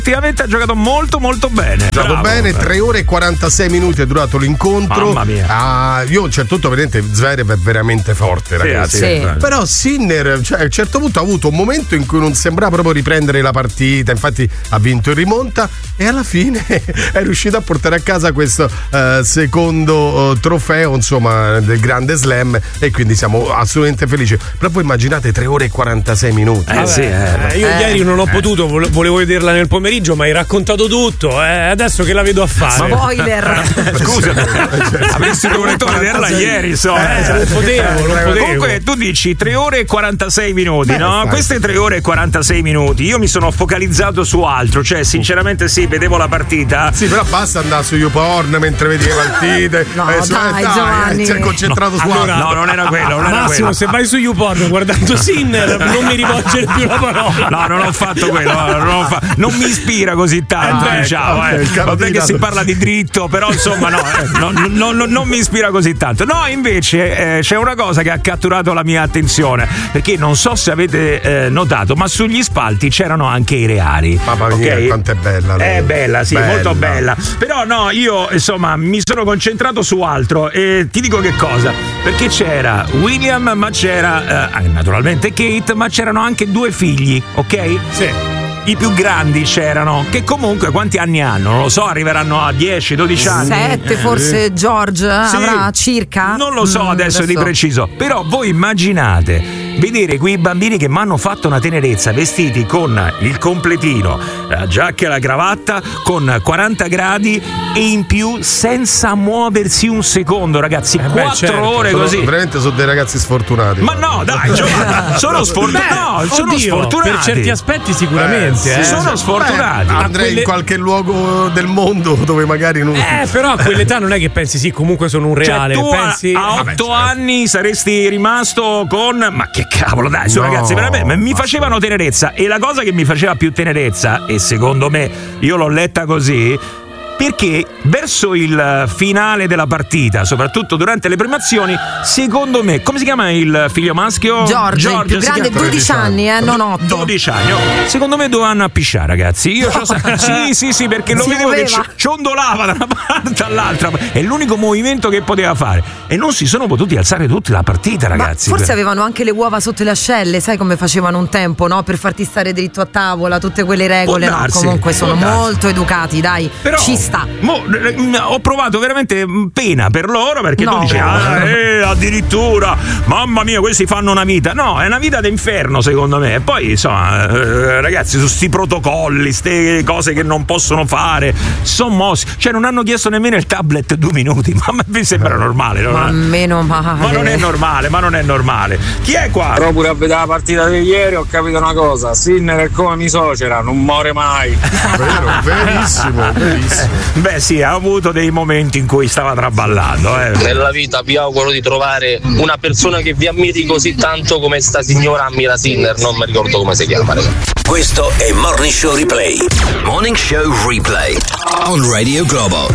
effettivamente ha giocato molto molto bene. Giocato bene, 3 ore e 46 minuti è durato l'incontro. Mamma mia. Io a un certo punto, vedete, Zverev è veramente forte, ragazzi. Sì. Però Sinner, cioè, a un certo punto ha avuto un momento in cui non sembrava proprio riprendere la partita, infatti ha vinto in rimonta e alla fine è riuscito a portare a casa questo secondo trofeo, insomma, del Grande Slam, e quindi siamo assolutamente felici. Però voi immaginate 3 ore e 46 minuti. Io ieri non ho potuto, volevo vederla nel pomeriggio, ma hai raccontato tutto, adesso che la vedo a fare. Spoiler. Scusa, avresti dovuto vederla ieri, non potevo. Comunque tu dici 3 ore e 46 minuti, no? Queste 3 ore e 46 minuti io mi sono focalizzato su altro, cioè sinceramente sì, vedevo la partita. Sì, però basta andare su YouPorn mentre vedi le partite. No, dai, Giovanni. Si è concentrato su altro. No, non era quello. Massimo, se vai su YouPorn guardando Sinner, non mi rivolgere più la parola. No, non ho fatto quello, non mi ispira così tanto, diciamo. Vabbè che si parla di dritto, però insomma non mi ispira così tanto. No, invece c'è una cosa che ha catturato la mia attenzione, perché non so se avete notato, ma sugli spalti c'erano anche i reali. Mamma mia, quanto è bella lei. È bella, sì, molto bella. Però no, io insomma mi sono concentrato su altro e ti dico che cosa, perché c'era William, ma c'era naturalmente Kate, ma c'erano anche 2 figli, ok? Sì. I più grandi c'erano, che comunque quanti anni hanno? Non lo so, arriveranno a 10, 12 anni. 7 forse George avrà circa? Non lo so adesso di preciso. Però voi immaginate vedere quei bambini che mi hanno fatto una tenerezza, vestiti con il completino, la giacca e la cravatta, con 40 gradi e in più senza muoversi un secondo, ragazzi. 4 ore così. Veramente sono dei ragazzi sfortunati. Ma no, dai, Giovanni, sono sfortunati. Sono sfortunati. Per certi aspetti sicuramente. Sono sfortunati. Andrei in qualche luogo del mondo dove magari non. Però a quell'età non è che pensi sì, comunque sono un reale. Cioè, tu pensi a 8 anni saresti rimasto con. Ma che cavolo, dai, su ragazzi, veramente mi facevano tenerezza. E la cosa che mi faceva più tenerezza, e secondo me io l'ho letta così, perché verso il finale della partita, soprattutto durante le premiazioni, secondo me, come si chiama il figlio maschio? George il più grande, 12 anni, non 8. 12 anni. Secondo me dovevano appisciare, ragazzi. Io sì, perché lo vedevo che ciondolava da una parte all'altra. È l'unico movimento che poteva fare. E non si sono potuti alzare tutti la partita, ragazzi. Ma forse avevano anche le uova sotto le ascelle, sai come facevano un tempo, no? Per farti stare dritto a tavola, tutte quelle regole. No, comunque sono molto educati, dai. Però ci sta. Ho provato veramente pena per loro, perché tu dici addirittura mamma mia, questi fanno una vita. No, è una vita d'inferno secondo me. E poi insomma ragazzi, su sti protocolli, ste cose che non possono fare, sono mossi, cioè non hanno chiesto nemmeno il tablet 2 minuti. Ma mi sembra normale, no? Ma meno male. Ma non è normale. Chi è qua? Però pure a vedere la partita di ieri ho capito una cosa: Sinner è come mi suocera, non muore mai. Verissimo. Beh sì, ha avuto dei momenti in cui stava traballando. Nella vita vi auguro di trovare una persona che vi ammiri così tanto come sta signora ammira Sinner, non mi ricordo come si chiama. Questo è Morning Show Replay. Morning Show Replay on Radio Globo.